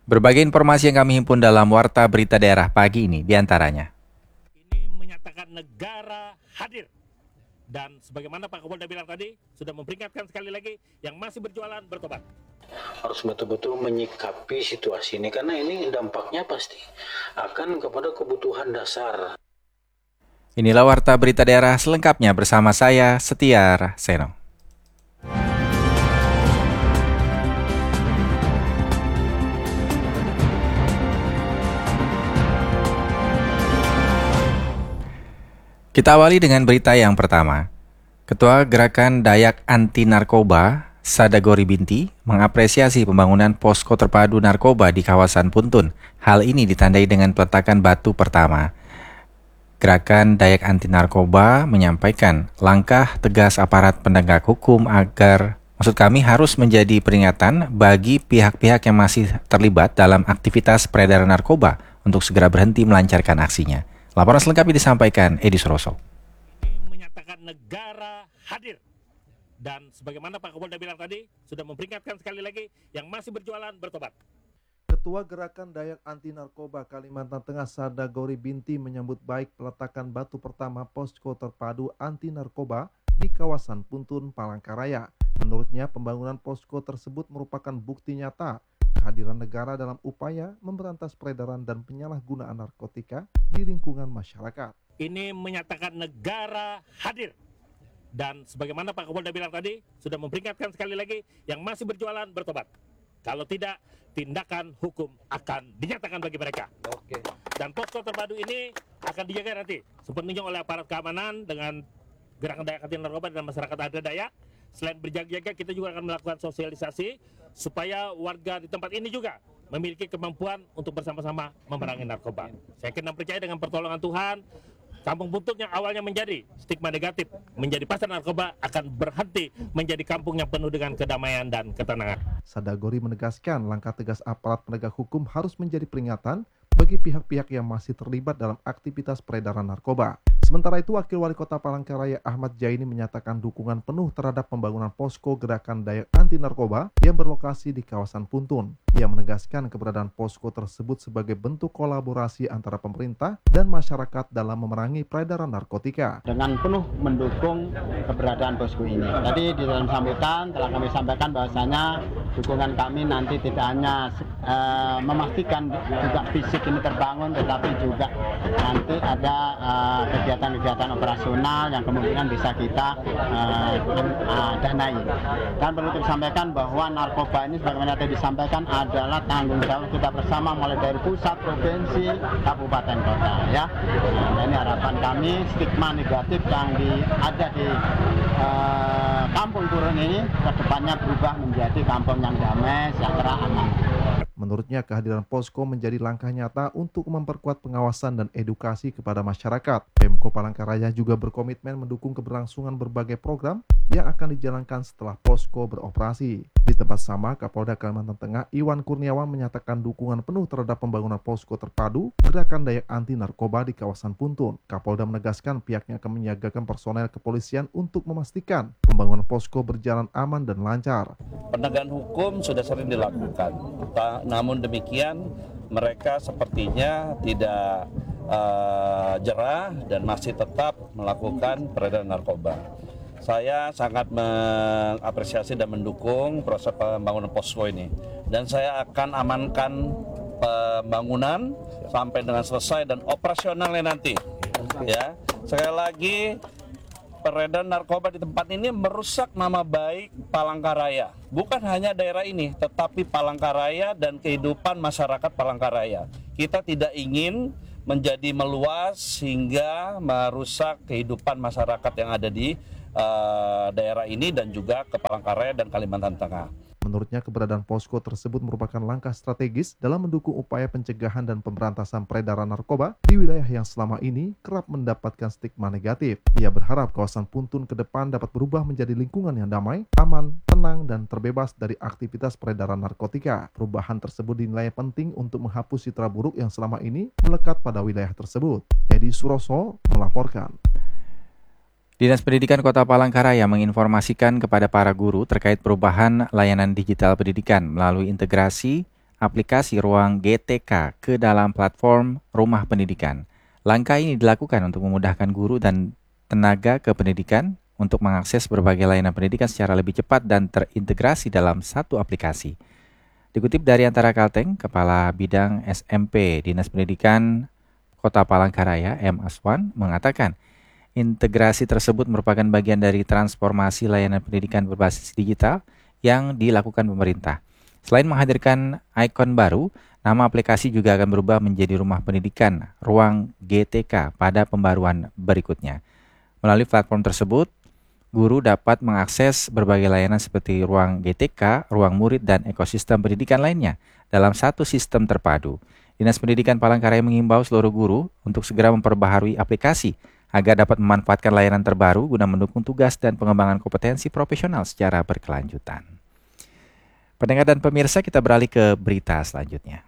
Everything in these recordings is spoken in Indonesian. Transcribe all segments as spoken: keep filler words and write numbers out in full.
Berbagai informasi yang kami himpun dalam Warta Berita Daerah pagi ini diantaranya. Ini menyatakan negara hadir. Dan sebagaimana Pak Kapolda bilang tadi, sudah memperingatkan sekali lagi yang masih berjualan bertobat. Harus betul-betul menyikapi situasi ini karena ini dampaknya pasti akan kepada kebutuhan dasar. Inilah Warta Berita Daerah selengkapnya bersama saya, Setiar Seno. Kita awali dengan berita yang pertama. Ketua Gerakan Dayak Anti Narkoba, Sadagori Binti, mengapresiasi pembangunan posko terpadu narkoba di kawasan Puntun. Hal ini ditandai dengan peletakan batu pertama. Gerakan Dayak Anti Narkoba menyampaikan langkah tegas aparat penegak hukum agar, maksud kami harus menjadi peringatan bagi pihak-pihak yang masih terlibat dalam aktivitas peredaran narkoba untuk segera berhenti melancarkan aksinya. Laporan selengkapnya disampaikan Edi Suroso. Ini menyatakan negara hadir. Dan sebagaimana Pak Kapolda bilang tadi, sudah memperingatkan sekali lagi yang masih berjualan bertobat. Ketua Gerakan Dayak Anti Narkoba Kalimantan Tengah Sadagori Binti menyambut baik peletakan batu pertama posko terpadu anti narkoba di kawasan Puntun, Palangkaraya. Menurutnya, pembangunan posko tersebut merupakan bukti nyata kehadiran negara dalam upaya memberantas peredaran dan penyalahgunaan narkotika di lingkungan masyarakat. Ini menyatakan negara hadir. Dan sebagaimana Pak Kapolda bilang tadi, sudah memperingatkan sekali lagi yang masih berjualan bertobat. Kalau tidak, tindakan hukum akan dinyatakan bagi mereka. Oke. Dan posko terpadu ini akan dijaga nanti sepenuhnya oleh aparat keamanan dengan Gerakan Dayak Anti Narkoba dan masyarakat adat Dayak. Selain berjaga-jaga, kita juga akan melakukan sosialisasi supaya warga di tempat ini juga memiliki kemampuan untuk bersama-sama memerangi narkoba. Saya kena percaya dengan pertolongan Tuhan, Kampung Puntun yang awalnya menjadi stigma negatif, menjadi pasar narkoba, akan berhenti menjadi kampung yang penuh dengan kedamaian dan ketenangan. Sadagori menegaskan langkah tegas aparat penegak hukum harus menjadi peringatan bagi pihak-pihak yang masih terlibat dalam aktivitas peredaran narkoba. Sementara itu, Wakil Wali Kota Palangkaraya Ahmad Jaini menyatakan dukungan penuh terhadap pembangunan posko Gerakan Dayak Anti Narkoba yang berlokasi di kawasan Puntun. Ia menegaskan keberadaan posko tersebut sebagai bentuk kolaborasi antara pemerintah dan masyarakat dalam memerangi peredaran narkotika. Dengan penuh mendukung keberadaan posko ini. Tadi di dalam sambutan telah kami sampaikan bahwasanya dukungan kami nanti tidak hanya uh, memastikan juga fisik ini terbangun, tetapi juga nanti ada uh, kegiatan-kegiatan operasional yang kemungkinan bisa kita uh, uh, danai. Dan perlu disampaikan bahwa narkoba ini sebagaimana tadi disampaikan adalah tanggung jawab kita bersama mulai dari pusat, provinsi, kabupaten, kota. Ya, nah, ini harapan kami stigma negatif yang di, ada di uh, kampung Turun ini kedepannya berubah menjadi kampung yang damai, sejahtera, aman. Menurutnya, kehadiran posko menjadi langkah nyata untuk memperkuat pengawasan dan edukasi kepada masyarakat. Pemko Palangkaraya juga berkomitmen mendukung keberlangsungan berbagai program yang akan dijalankan setelah posko beroperasi. Di tempat sama, Kapolda Kalimantan Tengah Iwan Kurniawan menyatakan dukungan penuh terhadap pembangunan posko terpadu Gerakan Dayak Anti Narkoba di kawasan Puntun. Kapolda menegaskan pihaknya akan menyiagakan personel kepolisian untuk memastikan pembangunan posko berjalan aman dan lancar. Penegakan hukum sudah sering dilakukan, namun demikian mereka sepertinya tidak uh, jerah dan masih tetap melakukan peredaran narkoba. Saya sangat mengapresiasi dan mendukung proses pembangunan posko ini, dan saya akan amankan pembangunan sampai dengan selesai dan operasionalnya nanti. Ya, sekali lagi, peredaran narkoba di tempat ini merusak nama baik Palangkaraya. Bukan hanya daerah ini, tetapi Palangkaraya dan kehidupan masyarakat Palangkaraya. Kita tidak ingin menjadi meluas hingga merusak kehidupan masyarakat yang ada di uh, daerah ini dan juga ke Palangkaraya dan Kalimantan Tengah. Menurutnya, keberadaan posko tersebut merupakan langkah strategis dalam mendukung upaya pencegahan dan pemberantasan peredaran narkoba di wilayah yang selama ini kerap mendapatkan stigma negatif. Ia berharap kawasan Puntun ke depan dapat berubah menjadi lingkungan yang damai, aman, tenang, dan terbebas dari aktivitas peredaran narkotika. Perubahan tersebut dinilai penting untuk menghapus citra buruk yang selama ini melekat pada wilayah tersebut. Edi Suroso melaporkan. Dinas Pendidikan Kota Palangkaraya menginformasikan kepada para guru terkait perubahan layanan digital pendidikan melalui integrasi aplikasi Ruang G T K ke dalam platform Rumah Pendidikan. Langkah ini dilakukan untuk memudahkan guru dan tenaga kependidikan untuk mengakses berbagai layanan pendidikan secara lebih cepat dan terintegrasi dalam satu aplikasi. Dikutip dari Antara Kalteng, Kepala Bidang S M P Dinas Pendidikan Kota Palangkaraya, M. Aswan, mengatakan integrasi tersebut merupakan bagian dari transformasi layanan pendidikan berbasis digital yang dilakukan pemerintah. Selain menghadirkan ikon baru, nama aplikasi juga akan berubah menjadi Rumah Pendidikan Ruang G T K pada pembaruan berikutnya. Melalui platform tersebut, guru dapat mengakses berbagai layanan seperti ruang G T K, ruang murid, dan ekosistem pendidikan lainnya dalam satu sistem terpadu. Dinas Pendidikan Palangkaraya mengimbau seluruh guru untuk segera memperbaharui aplikasi agar dapat memanfaatkan layanan terbaru guna mendukung tugas dan pengembangan kompetensi profesional secara berkelanjutan. Pendengar dan pemirsa, kita beralih ke berita selanjutnya.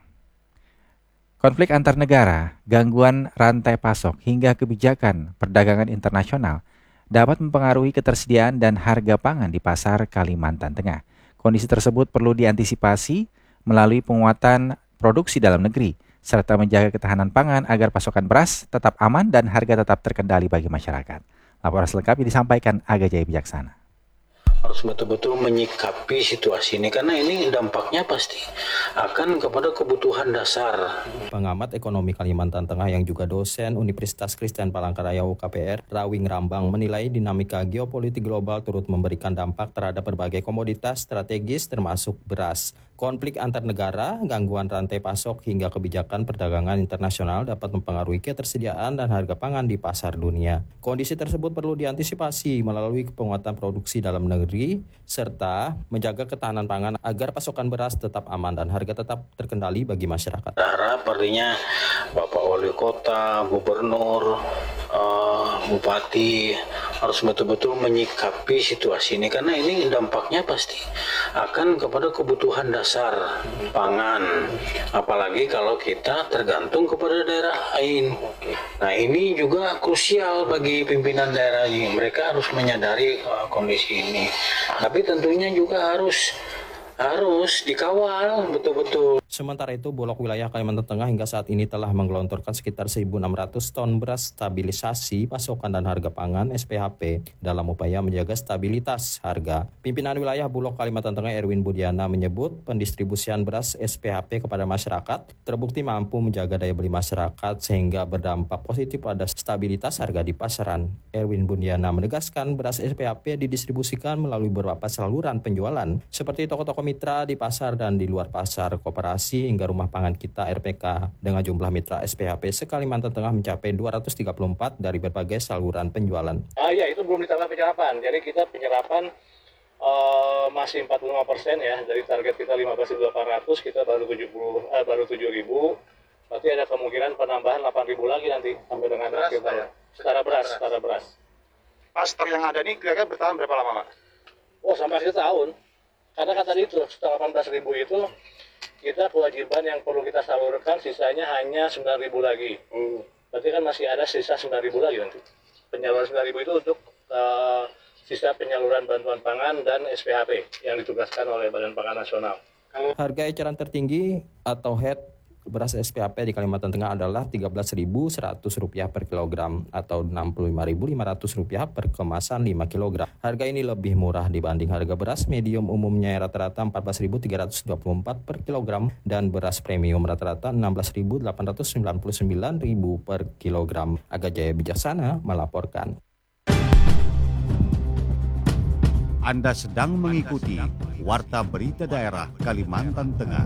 Konflik antar negara, gangguan rantai pasok, hingga kebijakan perdagangan internasional dapat mempengaruhi ketersediaan dan harga pangan di pasar Kalimantan Tengah. Kondisi tersebut perlu diantisipasi melalui penguatan produksi dalam negeri, serta menjaga ketahanan pangan agar pasokan beras tetap aman dan harga tetap terkendali bagi masyarakat. Laporan selengkapnya disampaikan Aga Jaya Bijaksana. Harus betul-betul menyikapi situasi ini karena ini dampaknya pasti akan kepada kebutuhan dasar. Pengamat ekonomi Kalimantan Tengah yang juga dosen Universitas Kristen Palangkaraya U K P R, Rawing Rambang, menilai dinamika geopolitik global turut memberikan dampak terhadap berbagai komoditas strategis termasuk beras. Konflik antar negara, gangguan rantai pasok, hingga kebijakan perdagangan internasional dapat mempengaruhi ketersediaan dan harga pangan di pasar dunia. Kondisi tersebut perlu diantisipasi melalui penguatan produksi dalam negeri, serta menjaga ketahanan pangan agar pasokan beras tetap aman dan harga tetap terkendali bagi masyarakat. Harap artinya Bapak Wali Kota, Gubernur, uh, Bupati harus betul-betul menyikapi situasi ini karena ini dampaknya pasti akan kepada kebutuhan dasar pangan, apalagi kalau kita tergantung kepada daerah lain. Nah, ini juga krusial bagi pimpinan daerah ini. Mereka harus menyadari uh, kondisi ini. Tapi tentunya juga harus harus dikawal betul-betul. Sementara itu, Bulog Wilayah Kalimantan Tengah hingga saat ini telah menggelontorkan sekitar seribu enam ratus ton beras stabilisasi pasokan dan harga pangan S P H P dalam upaya menjaga stabilitas harga. Pimpinan wilayah Bulog Kalimantan Tengah Erwin Budiana menyebut pendistribusian beras S P H P kepada masyarakat terbukti mampu menjaga daya beli masyarakat sehingga berdampak positif pada stabilitas harga di pasaran. Erwin Budiana menegaskan beras S P H P didistribusikan melalui beberapa saluran penjualan seperti toko-toko mitra di pasar dan di luar pasar, koperasi hingga rumah pangan kita R P K dengan jumlah mitra S P H P se-Kalimantan Tengah mencapai dua ratus tiga puluh empat dari berbagai saluran penjualan. Ah ya, itu belum ditambah penyerapan. Jadi kita penyerapan uh, masih empat puluh lima persen ya, dari target kita lima belas ribu delapan ratus, kita baru tujuh puluh eh, baru tujuh ribu. Berarti ada kemungkinan penambahan delapan ribu lagi nanti sampai dengan beras, akhir tahun. Setara beras, setara beras. Pastor yang ada ini kira-kira bertahan berapa lama, Pak? Oh, sampai akhir tahun. Karena kan tadi itu setelah delapan belas ribu itu kita kewajiban yang perlu kita salurkan sisanya hanya sembilan ribu lagi. Hmm. Berarti kan masih ada sisa sembilan ribu lagi nanti. Penyaluran sembilan ribu itu untuk uh, sisa penyaluran bantuan pangan dan S P H P yang ditugaskan oleh Badan Pangan Nasional. Harga eceran tertinggi atau H E T beras S P H P di Kalimantan Tengah adalah tiga belas ribu seratus rupiah per kilogram atau enam puluh lima ribu lima ratus rupiah per kemasan lima kilogram. Harga ini lebih murah dibanding harga beras medium umumnya rata-rata empat belas ribu tiga ratus dua puluh empat per kilogram dan beras premium rata-rata enam belas ribu delapan ratus sembilan puluh sembilan ribu per kilogram. Aga Jaya Bijaksana melaporkan. Anda sedang mengikuti Warta Berita Daerah Kalimantan Tengah.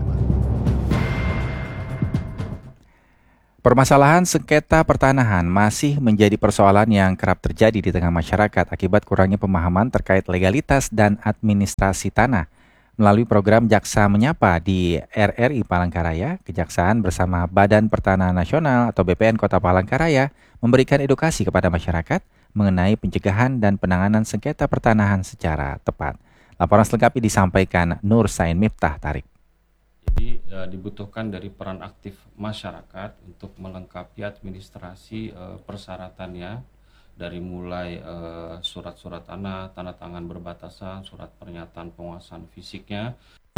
Permasalahan sengketa pertanahan masih menjadi persoalan yang kerap terjadi di tengah masyarakat akibat kurangnya pemahaman terkait legalitas dan administrasi tanah. Melalui program Jaksa Menyapa di R R I Palangkaraya, Kejaksaan bersama Badan Pertanahan Nasional atau B P N Kota Palangkaraya memberikan edukasi kepada masyarakat mengenai pencegahan dan penanganan sengketa pertanahan secara tepat. Laporan selengkapnya disampaikan Nur Sain Miftah Tarik. Jadi uh, dibutuhkan dari peran aktif masyarakat untuk melengkapi administrasi uh, persyaratannya dari mulai uh, surat-surat tanah, tanda tangan berbatasan, surat pernyataan penguasaan fisiknya.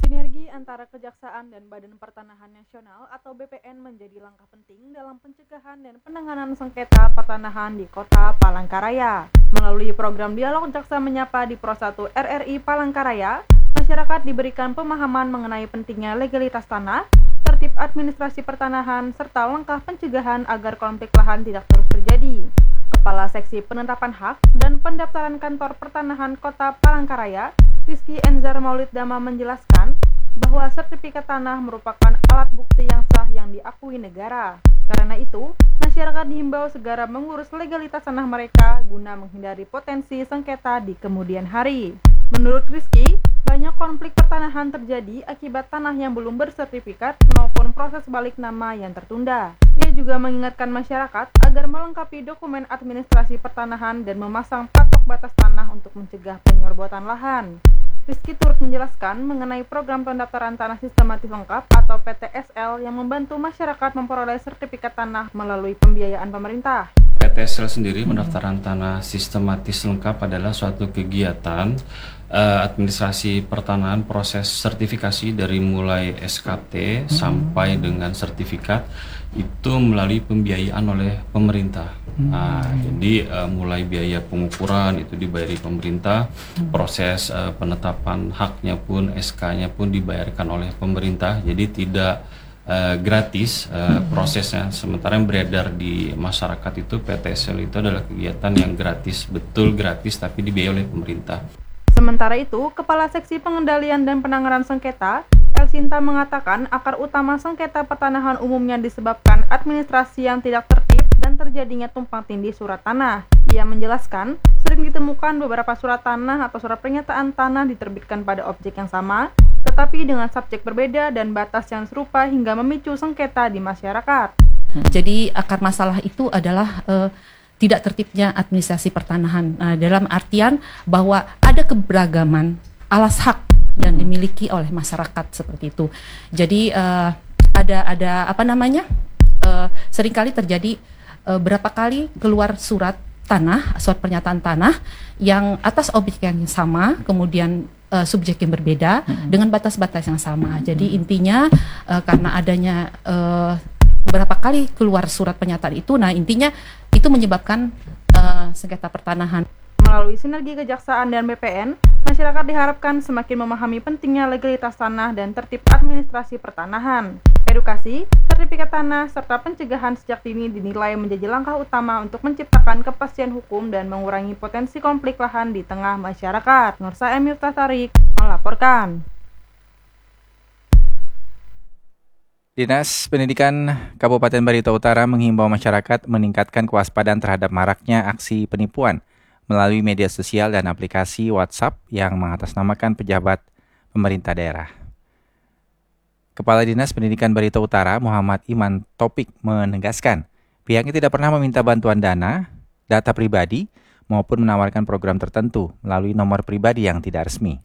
Sinergi antara Kejaksaan dan Badan Pertanahan Nasional atau B P N menjadi langkah penting dalam pencegahan dan penanganan sengketa pertanahan di Kota Palangkaraya. Melalui program Dialog Jaksa Menyapa di Pro satu R R I Palangkaraya, masyarakat diberikan pemahaman mengenai pentingnya legalitas tanah, tertib administrasi pertanahan, serta langkah pencegahan agar konflik lahan tidak terus terjadi. Kepala Seksi Penetapan Hak dan Pendaftaran Kantor Pertanahan Kota Palangkaraya, Rizky Enzar Maulid Dama menjelaskan bahwa sertifikat tanah merupakan alat bukti yang sah yang diakui negara. Karena itu, masyarakat dihimbau segera mengurus legalitas tanah mereka guna menghindari potensi sengketa di kemudian hari. Menurut Rizky, banyak konflik pertanahan terjadi akibat tanah yang belum bersertifikat maupun proses balik nama yang tertunda. Ia juga mengingatkan masyarakat agar melengkapi dokumen administrasi pertanahan dan memasang patok batas tanah untuk mencegah penyerbuatan lahan. Rizky turut menjelaskan mengenai program pendaftaran tanah sistematis lengkap atau P T S L yang membantu masyarakat memperoleh sertifikat tanah melalui pembiayaan pemerintah. P T S L sendiri, pendaftaran tanah sistematis lengkap, adalah suatu kegiatan uh, administrasi pertanahan proses sertifikasi dari mulai S K T hmm. sampai dengan sertifikat itu melalui pembiayaan oleh pemerintah. Hmm. Nah, jadi uh, mulai biaya pengukuran itu dibayari pemerintah, hmm. proses uh, penetapan haknya pun S K-nya pun dibayarkan oleh pemerintah. Jadi tidak uh, gratis uh, hmm. prosesnya. Sementara yang beredar di masyarakat itu P T S L itu adalah kegiatan yang gratis, betul gratis, tapi dibiayai oleh pemerintah. Sementara itu, Kepala Seksi Pengendalian dan Penanganan Sengketa, Elsinta, mengatakan akar utama sengketa pertanahan umumnya disebabkan administrasi yang tidak tertib dan terjadinya tumpang tindih surat tanah. Ia menjelaskan, sering ditemukan beberapa surat tanah atau surat pernyataan tanah diterbitkan pada objek yang sama, tetapi dengan subjek berbeda dan batas yang serupa hingga memicu sengketa di masyarakat. Jadi akar masalah itu adalah uh, tidak tertibnya administrasi pertanahan, uh, dalam artian bahwa ada keberagaman alas hak yang dimiliki oleh masyarakat seperti itu. Jadi uh, ada ada apa namanya uh, seringkali terjadi uh, berapa kali keluar surat tanah, surat pernyataan tanah yang atas objek yang sama, kemudian uh, subjek yang berbeda hmm. dengan batas-batas yang sama. Jadi intinya uh, karena adanya uh, beberapa kali keluar surat pernyataan itu, nah intinya itu menyebabkan uh, sengketa pertanahan. Melalui sinergi Kejaksaan dan B P N, masyarakat diharapkan semakin memahami pentingnya legalitas tanah dan tertib administrasi pertanahan. Edukasi, sertifikat tanah, serta pencegahan sejak dini dinilai menjadi langkah utama untuk menciptakan kepastian hukum dan mengurangi potensi konflik lahan di tengah masyarakat. Nursa M. Miftah Tarik melaporkan. Dinas Pendidikan Kabupaten Barito Utara menghimbau masyarakat meningkatkan kewaspadaan terhadap maraknya aksi penipuan melalui media sosial dan aplikasi WhatsApp yang mengatasnamakan pejabat pemerintah daerah. Kepala Dinas Pendidikan Barito Utara, Muhammad Iman Topik, menegaskan pihaknya tidak pernah meminta bantuan dana, data pribadi, maupun menawarkan program tertentu melalui nomor pribadi yang tidak resmi.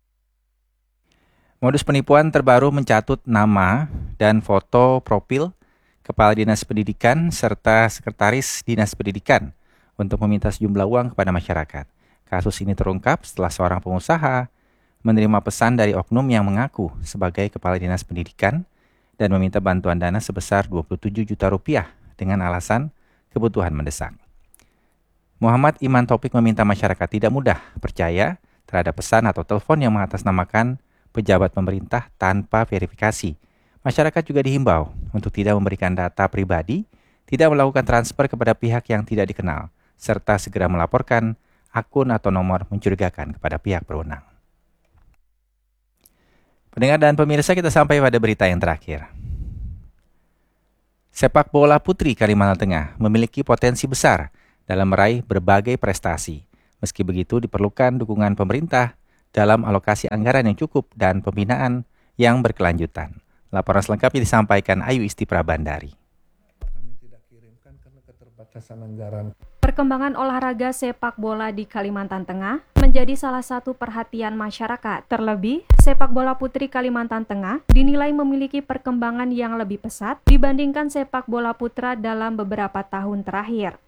Modus penipuan terbaru mencatut nama dan foto profil Kepala Dinas Pendidikan serta Sekretaris Dinas Pendidikan untuk meminta sejumlah uang kepada masyarakat. Kasus ini terungkap setelah seorang pengusaha menerima pesan dari oknum yang mengaku sebagai Kepala Dinas Pendidikan dan meminta bantuan dana sebesar dua puluh tujuh juta rupiah dengan alasan kebutuhan mendesak. Muhammad Iman Topik meminta masyarakat tidak mudah percaya terhadap pesan atau telepon yang mengatasnamakan pejabat pemerintah tanpa verifikasi. Masyarakat juga dihimbau untuk tidak memberikan data pribadi, tidak melakukan transfer kepada pihak yang tidak dikenal, serta segera melaporkan akun atau nomor mencurigakan kepada pihak berwenang. Pendengar dan pemirsa, kita sampai pada berita yang terakhir. Sepak bola putri Kalimantan Tengah memiliki potensi besar dalam meraih berbagai prestasi. Meski begitu, diperlukan dukungan pemerintah dalam alokasi anggaran yang cukup dan pembinaan yang berkelanjutan. Laporan selengkapnya disampaikan Ayu Istipra Bandari. Kami tidak kirimkan karena keterbatasan anggaran. Perkembangan olahraga sepak bola di Kalimantan Tengah menjadi salah satu perhatian masyarakat. Terlebih, sepak bola putri Kalimantan Tengah dinilai memiliki perkembangan yang lebih pesat dibandingkan sepak bola putra dalam beberapa tahun terakhir.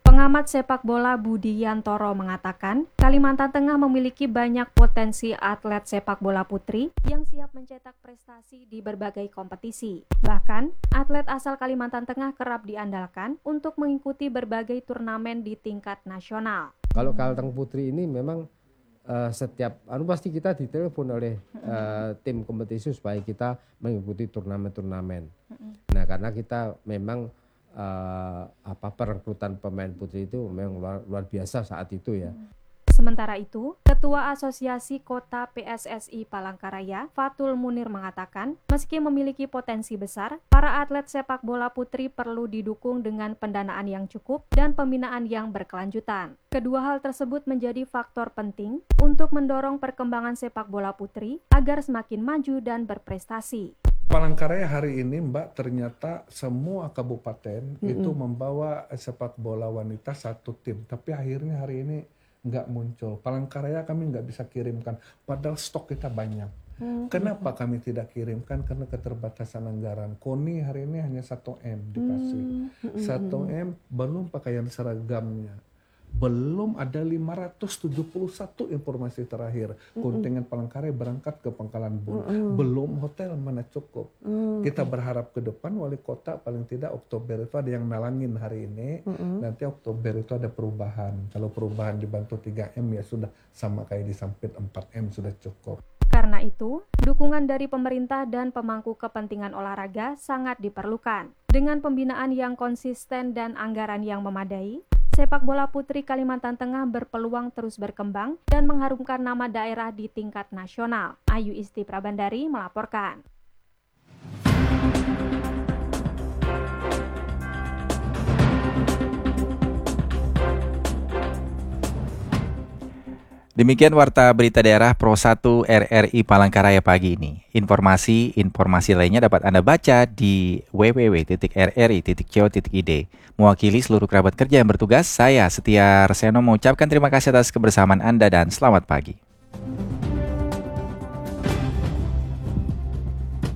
Pengamat sepak bola Budi Yantoro mengatakan, Kalimantan Tengah memiliki banyak potensi atlet sepak bola putri yang siap mencetak prestasi di berbagai kompetisi. Bahkan, atlet asal Kalimantan Tengah kerap diandalkan untuk mengikuti berbagai turnamen di tingkat nasional. Kalau Kalteng Putri ini memang uh, setiap anu pasti kita ditelepon oleh uh, tim kompetisi supaya kita mengikuti turnamen-turnamen. Nah, karena kita memang Uh, apa perekrutan pemain putri itu memang luar, luar biasa saat itu ya. Sementara itu, Ketua Asosiasi Kota P S S I Palangkaraya, Fatul Munir mengatakan, meski memiliki potensi besar, para atlet sepak bola putri perlu didukung dengan pendanaan yang cukup dan pembinaan yang berkelanjutan. Kedua hal tersebut menjadi faktor penting untuk mendorong perkembangan sepak bola putri agar semakin maju dan berprestasi. Palangkaraya hari ini Mbak, ternyata semua kabupaten mm-hmm. itu membawa sepak bola wanita satu tim. Tapi akhirnya hari ini nggak muncul. Palangkaraya kami nggak bisa kirimkan, padahal stok kita banyak. Mm-hmm. Kenapa kami tidak kirimkan? Karena keterbatasan anggaran. KONI hari ini hanya satu M dikasih. Mm-hmm. satu M belum pakaian seragamnya. Belum ada lima ratus tujuh puluh satu informasi terakhir. Mm-mm. Kontingen Palangkaraya berangkat ke Pangkalan Bun. Mm-mm. Belum hotel mana cukup. Mm-mm. Kita berharap ke depan wali kota paling tidak Oktober itu ada yang nalangin hari ini. Mm-mm. Nanti Oktober itu ada perubahan. Kalau perubahan dibantu tiga M ya sudah sama kayak di Sampit empat M sudah cukup. Karena itu, dukungan dari pemerintah dan pemangku kepentingan olahraga sangat diperlukan. Dengan pembinaan yang konsisten dan anggaran yang memadai, sepak bola putri Kalimantan Tengah berpeluang terus berkembang dan mengharumkan nama daerah di tingkat nasional. Ayu Isti Prabandari melaporkan. Demikian Warta Berita Daerah Pro satu R R I Palangkaraya pagi ini. Informasi-informasi lainnya dapat Anda baca di w w w titik r r i titik co titik i d. Mewakili seluruh kerabat kerja yang bertugas, saya Setia Reseno mengucapkan terima kasih atas kebersamaan Anda dan selamat pagi.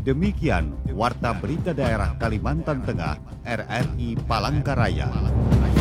Demikian Warta Berita Daerah Kalimantan Tengah R R I Palangkaraya.